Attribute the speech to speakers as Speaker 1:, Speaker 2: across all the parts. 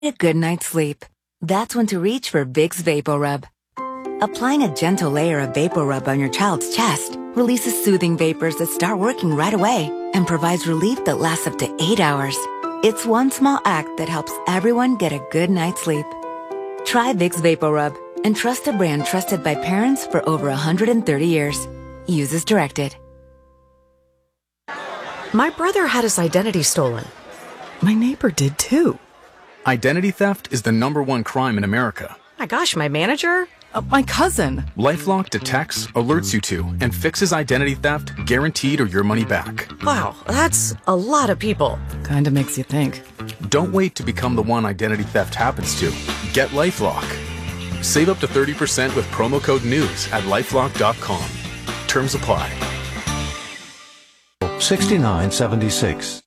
Speaker 1: A good night's sleep. That's when to reach for Vicks VapoRub. Applying a gentle layer of VapoRub on your child's chest releases soothing vapors that start working right away and provides relief that lasts up to 8 hours. It's one small act that helps everyone get a good night's sleep. Try Vicks VapoRub and trust a brand trusted by parents for over 130 years. Use as directed.
Speaker 2: My brother had his identity stolen.
Speaker 3: My neighbor did too.
Speaker 4: Identity theft is the #1 crime in America.
Speaker 2: My gosh, my manager?
Speaker 3: My cousin.
Speaker 4: LifeLock detects, alerts you to, and fixes identity theft guaranteed or your money back.
Speaker 2: Wow, that's a lot of people.
Speaker 3: Kinda makes you think.
Speaker 4: Don't wait to become the one identity theft happens to. Get LifeLock. Save up to 30% with promo code NEWS at lifelock.com. Terms apply.
Speaker 5: 6976.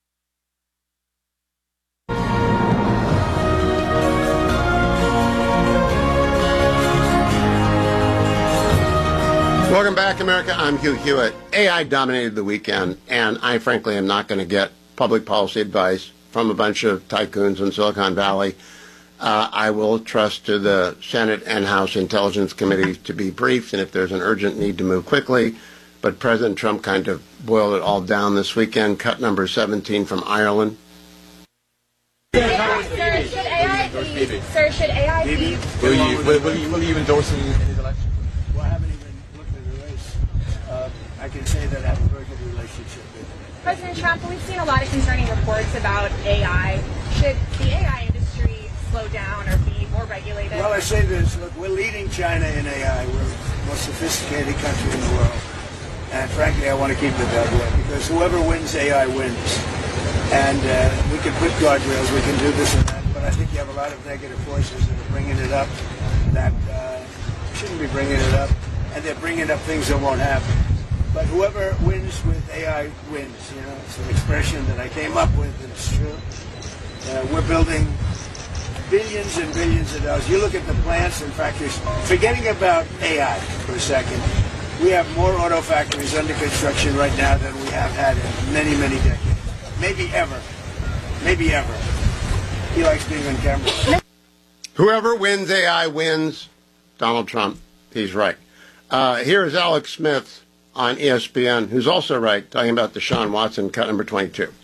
Speaker 6: Welcome back, America. I'm Hugh Hewitt. AI dominated the weekend, and I frankly am not going to get public policy advice from a bunch of tycoons in Silicon Valley. I will trust to the Senate and House Intelligence Committees to be briefed, and if there's an urgent need to move quickly. But President Trump kind of boiled it all down this weekend. Cut number 17 from Ireland.
Speaker 7: Sir, should AI be?
Speaker 8: Will you endorse him in his election?
Speaker 9: Well, I haven't even looked at the race. I can say that I have a very good relationship with him.
Speaker 7: President Trump, we've seen a lot of concerning reports about AI. Should the AI industry slow down or be more regulated?
Speaker 9: Well, I say this. Look, we're leading China in AI. We're the most sophisticated country in the world. And frankly, I want to keep it that way because whoever wins AI wins. And we can put guardrails, we can do this and that, but I think you have a lot of negative forces that are bringing it up that shouldn't be bringing it up, and they're bringing up things that won't happen. But whoever wins with AI wins, you know. It's an expression that I came up with, and it's true. We're building billions and billions of dollars. You look at the plants and factories, forgetting about AI for a second, we have more auto factories under construction right now than we have had in many, many decades. Maybe ever. Maybe ever. He likes being on camera.
Speaker 6: Whoever wins AI wins. Donald Trump. He's right. Here is Alex Smith on ESPN, who's also right, talking about Deshaun Watson, cut number 22.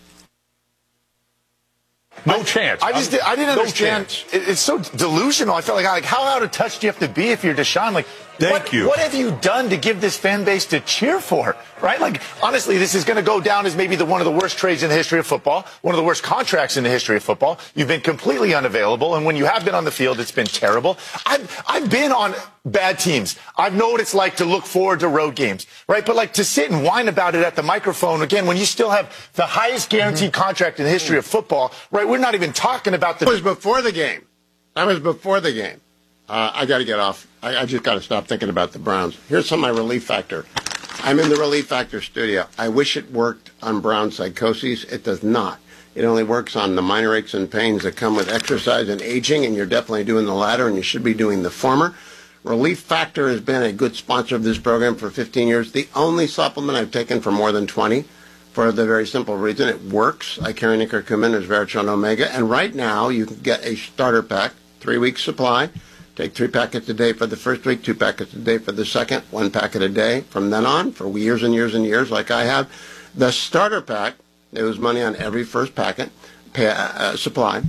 Speaker 8: No chance.
Speaker 10: I didn't understand. It's so delusional. I felt like how out of touch do you have to be if you're Deshaun? Like,
Speaker 8: Thank you.
Speaker 10: What have you done to give this fan base to cheer for? Right? Like, honestly, this is going to go down as maybe one of the worst trades in the history of football, one of the worst contracts in the history of football. You've been completely unavailable, and when you have been on the field, it's been terrible. I've been on bad teams. I know what it's like to look forward to road games, right? But like to sit and whine about it at the microphone again when you still have the highest guaranteed contract in the history of football, right? We're not even talking about the.
Speaker 6: That was before the game. I got to get off. I just got to stop thinking about the Browns. Here's some of my Relief Factor. I'm in the Relief Factor studio. I wish it worked on Brown psychoses. It does not. It only works on the minor aches and pains that come with exercise and aging, and you're definitely doing the latter, and you should be doing the former. Relief Factor has been a good sponsor of this program for 15 years. The only supplement I've taken for more than 20, for the very simple reason it works. I carry Nicurcumin, there's Veratron Omega, and right now you can get a starter pack, 3 weeks supply. Take 3 packets a day for the first week, 2 packets a day for the second, 1 packet a day from then on for years and years and years like I have. The starter pack, there was money on every first packet, supply,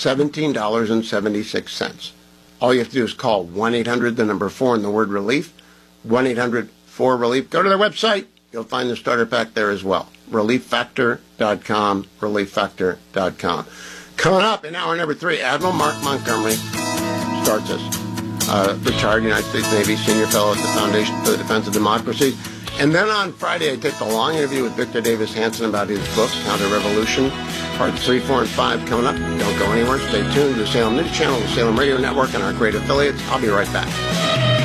Speaker 6: $17.76. All you have to do is call 1-800, the number 4, and the word relief, 1-800-4-RELIEF. Go to their website. You'll find the starter pack there as well. ReliefFactor.com, ReliefFactor.com. Coming up in hour number 3, Admiral Mark Montgomery starts us. Retired United States Navy senior fellow at the Foundation for the Defense of Democracy. And then on Friday, I take the long interview with Victor Davis Hanson about his book, Counter-Revolution. Parts 3, 4, and 5 coming up. Don't go anywhere. Stay tuned to the Salem News Channel, the Salem Radio Network, and our great affiliates. I'll be right back.